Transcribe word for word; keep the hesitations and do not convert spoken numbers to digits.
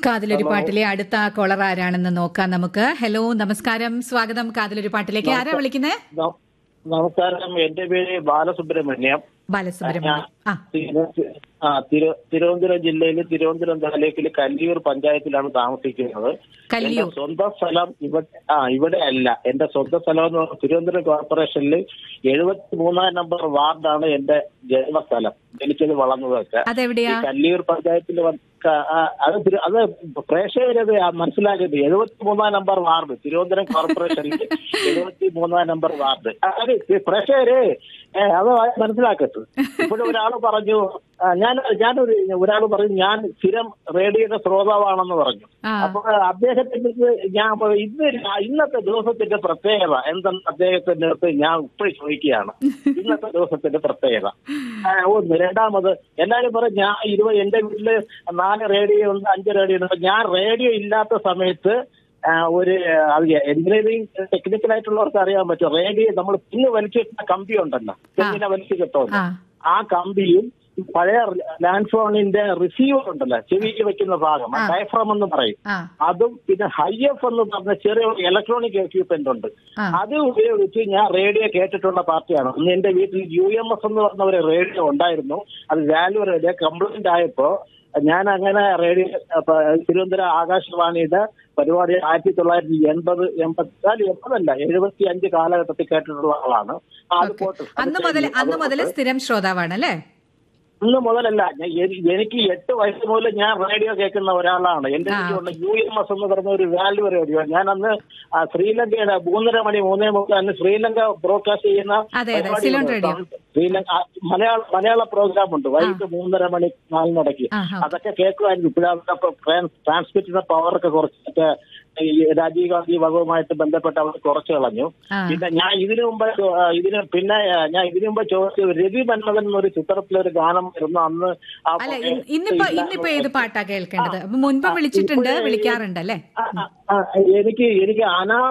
കാതിലൊരു പാട്ടിലെ അടുത്ത കോളർ ആരാണെന്ന് നോക്കാം നമുക്ക്. ഹലോ, നമസ്കാരം, സ്വാഗതം കാതിലൊരു പാട്ടിലേക്ക്. ആരാ വിളിക്കുന്നേ? നമസ്കാരം, എന്റെ പേര് ബാലസുബ്രഹ്മണ്യം. ബാലസുബ്രഹ്മണ്യം. ആ തിരുവനന്തപുരം ജില്ലയില് തിരുവനന്തപുരം താലൂക്കില് കല്ലിയൂർ പഞ്ചായത്തിലാണ് താമസിക്കുന്നത്. എന്റെ സ്വന്തം സ്ഥലം ഇവിടെ ആ ഇവിടെ അല്ല. എന്റെ സ്വന്തം സ്ഥലം എന്ന് പറഞ്ഞാൽ തിരുവനന്തപുരം കോർപ്പറേഷനിൽ എഴുപത്തി മൂന്നാം നമ്പർ വാർഡാണ് എന്റെ ജന്മസ്ഥലം. ജനിച്ചത് വളർന്നതൊക്കെ കല്ലിയൂർ പഞ്ചായത്തിൽ. അത് അത് പ്രേക്ഷകരത് മനസ്സിലാക്കിയത് എഴുപത്തി മൂന്നാം നമ്പർ വാർഡ് തിരുവനന്തപുരം കോർപ്പറേഷനിൽ എഴുപത്തി മൂന്നാം നമ്പർ വാർഡ്. അത് പ്രേക്ഷകര് അത് മനസ്സിലാക്കട്ടെ. ഇപ്പോഴും ഒരാൾ പറഞ്ഞു, ഞാൻ ഞാനൊരു ഒരാൾ പറഞ്ഞു ഞാൻ സ്ഥിരം റേഡിയോയുടെ ശ്രോതാവാണെന്ന് പറഞ്ഞു. അപ്പൊ അദ്ദേഹത്തിന്റെ ഞാൻ ഇന്ന് ഇന്നത്തെ ദിവസത്തിന്റെ പ്രത്യേകത എന്തെന്ന് അദ്ദേഹത്തിന്റെ അടുത്ത് ഞാൻ ഇപ്പോഴും ചോദിക്കുകയാണ്. ഇന്നത്തെ ദിവസത്തിന്റെ പ്രത്യേകത ഒന്ന്. രണ്ടാമത് എല്ലാവരും പറയും ഞാൻ ഇരുപത് എന്റെ വീട്ടില് നാല് റേഡിയോ ഉണ്ട്, അഞ്ച് റേഡിയോ ഉണ്ട്. ഞാൻ റേഡിയോ ഇല്ലാത്ത സമയത്ത് ഒരു അത് എഞ്ചിനീയറിംഗ് ടെക്നിക്കലായിട്ടുള്ളവർക്ക് അറിയാൻ പറ്റും. റേഡിയോ നമ്മൾ പിന്ന് വലിച്ചിട്ട കമ്പി ഉണ്ടല്ലോ, പിന്നിനെ വലിച്ചു കിട്ടുമല്ലോ, ആ കമ്പിയും പഴയ ലാൻഡ് ഫോണിന്റെ റിസീവർ ഉണ്ടല്ലോ, ചെവിക്ക് വെക്കുന്ന ഭാഗം, ഡയഫ്രം എന്ന് പറയും, അതും പിന്നെ ഹൈ എഫ് എന്ന് പറഞ്ഞ ചെറിയ ഇലക്ട്രോണിക് എക്യുപ്മെന്റ് ഉണ്ട്. അത് ഉപയോഗിച്ച് ഞാൻ റേഡിയോ കേട്ടിട്ടുള്ള പാർട്ടിയാണ്. അന്ന് എന്റെ വീട്ടിൽ യു എം എസ് എന്ന് പറഞ്ഞ ഒരു റേഡിയോ ഉണ്ടായിരുന്നു. അത് വാല്യൂ റേഡിയോ കംപ്ലൈന്റ് ആയപ്പോ ഞാൻ അങ്ങനെ റേഡിയോ തിരുവനന്തപുരം ആകാശവാണിയുടെ പരിപാടി ആയിരത്തി തൊള്ളായിരത്തി എൺപത് എൺപത്തിനാല് എൺപതല്ല എഴുപത്തി അഞ്ച് കാലഘട്ടത്തിൽ കേട്ടിട്ടുള്ള ആളാണ്. അത് പോട്ടെ, അന്ന് മുതൽ അന്ന് മുതൽ സ്ഥിരം ശ്രോതാവാണ് അല്ലേ? അന്ന് മുതലല്ല, എനിക്ക് എട്ട് വയസ്സ് മുതൽ ഞാൻ റേഡിയോ കേൾക്കുന്ന ഒരാളാണ്. എന്റെ വീട്ടിലുള്ള യു എം എസ് എന്ന് പറഞ്ഞ ഒരു വാല്യൂ റേഡിയോ. ഞാൻ അന്ന് ശ്രീലങ്കയുടെ മൂന്നര മണി മൂന്നേ മുതൽ അന്ന് ശ്രീലങ്ക ബ്രോഡ്കാസ്റ്റ് ചെയ്യുന്ന ശ്രീലങ്ക മലയാള മലയാള പ്രോഗ്രാം ഉണ്ട് വൈകിട്ട് മൂന്നര മണി നാലിനിടയ്ക്ക്. അതൊക്കെ കേൾക്കുമായിരുന്നു. ഇപ്പോഴത്തെ ട്രാൻസ്മിറ്റിന്റെ പവറൊക്കെ കുറച്ചൊക്കെ രാജീവ് ഗാന്ധി വകവുമായിട്ട് ബന്ധപ്പെട്ട് അവർ കുറച്ച് കളഞ്ഞു. പിന്നെ ഞാൻ ഇതിനു മുമ്പ് ഇതിന് പിന്നെ ഞാൻ ഇതിനു മുമ്പ് ചോദിച്ചു, രവി മന്മഥൻ എന്നൊരു ചിത്രത്തിലൊരു ഗാനം ഇരുന്നു അന്ന്. ഇന്നിപ്പോ ഇന്നിപ്പോ ഏത് പാട്ടാ കേൾക്കേണ്ടത്? മുൻപ് വിളിച്ചിട്ടുണ്ട്, വിളിക്കാറുണ്ട് അല്ലേ? എനിക്ക് എനിക്ക് അനാ